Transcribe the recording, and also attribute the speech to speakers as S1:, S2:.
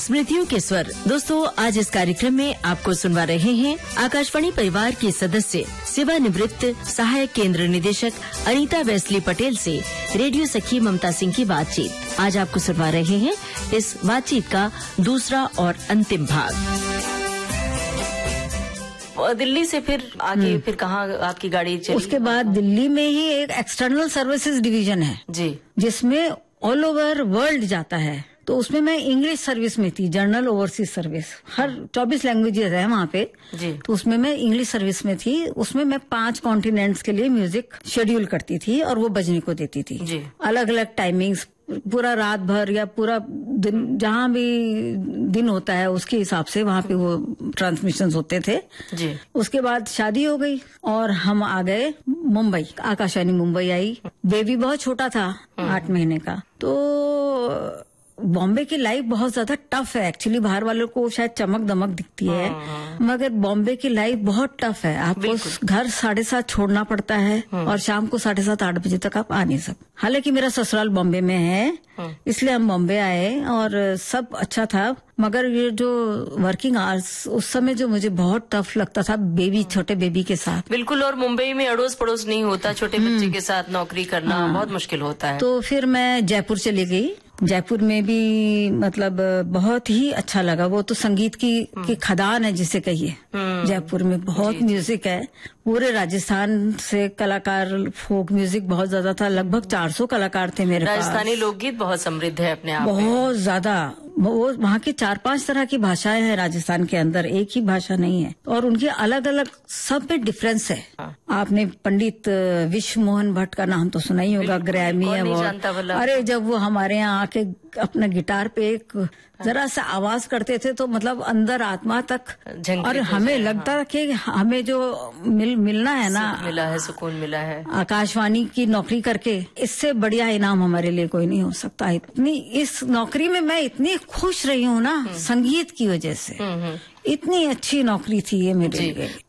S1: स्मृतियों के स्वर। दोस्तों, आज इस कार्यक्रम में आपको सुनवा रहे हैं आकाशवाणी परिवार की सदस्य सेवानिवृत्त सहायक केंद्र निदेशक अनीता वेस्ली पटेल से रेडियो सखी ममता सिंह की बातचीत। आज आपको सुनवा रहे हैं इस बातचीत का दूसरा और अंतिम भाग।
S2: दिल्ली से फिर आगे फिर कहाँ आपकी गाड़ी चली?
S3: उसके बाद दिल्ली में ही एक एक्सटर्नल सर्विसेज डिवीजन है जी, जिसमें ऑल ओवर वर्ल्ड जाता है। तो उसमें मैं इंग्लिश सर्विस में थी, जर्नल ओवरसीज सर्विस। हर 24 लैंग्वेजेस है वहाँ पे जी। तो उसमें मैं इंग्लिश सर्विस में थी। उसमें मैं 5 कॉन्टिनेंट्स के लिए म्यूजिक शेड्यूल करती थी और वो बजने को देती थी जी। अलग अलग टाइमिंग्स, पूरा रात भर या पूरा दिन, जहाँ भी दिन होता है उसके हिसाब से वहाँ पे वो ट्रांसमिशन होते थे जी। उसके बाद शादी हो गई और हम आ गए मुंबई। आकाशवाणी मुंबई आई। बेबी बहुत छोटा था, 8 महीने का। तो बॉम्बे की लाइफ बहुत ज्यादा टफ है। एक्चुअली बाहर वालों को शायद चमक दमक दिखती है, मगर बॉम्बे की लाइफ बहुत टफ है। आपको घर 7:30 छोड़ना पड़ता है और शाम को 7:30-8 बजे तक आप आ नहीं सकते। हालांकि मेरा ससुराल बॉम्बे में है, इसलिए हम बॉम्बे आए और सब अच्छा था। मगर ये जो वर्किंग आवर्स उस समय जो मुझे बहुत टफ लगता था, छोटे बेबी के साथ।
S2: बिल्कुल, और मुंबई में अड़ोस पड़ोस नहीं होता, छोटे बच्चे के साथ नौकरी करना बहुत मुश्किल होता है।
S3: तो फिर मैं जयपुर चली गई। जयपुर में भी मतलब बहुत ही अच्छा लगा। वो तो संगीत की खदान है जिसे कहिए। जयपुर में बहुत म्यूजिक है। पूरे राजस्थान से कलाकार, फोक म्यूजिक बहुत ज्यादा था। लगभग 400 कलाकार थे मेरे पास।
S2: राजस्थानी लोकगीत बहुत समृद्ध है अपने आप में।
S3: बहुत ज्यादा। वो वहाँ की 4-5 तरह की भाषाएं हैं राजस्थान के अंदर, एक ही भाषा नहीं है। और उनके अलग अलग सब में डिफरेंस है। आपने पंडित विश्व मोहन भट्ट का नाम तो सुना ही होगा, ग्रैमी अवार्ड। अरे जब वो हमारे यहाँ आके अपना गिटार पे एक जरा सा आवाज करते थे तो मतलब अंदर आत्मा तक, और हमें लगता कि हमें जो मिलना है ना,
S2: मिला है, सुकून मिला है
S3: आकाशवाणी की नौकरी करके, इससे बढ़िया इनाम हमारे लिए कोई नहीं हो सकता। इतनी इस नौकरी में मैं इतनी खुश रही हूँ ना, संगीत की वजह से। इतनी अच्छी नौकरी थी ये मेरे लिए।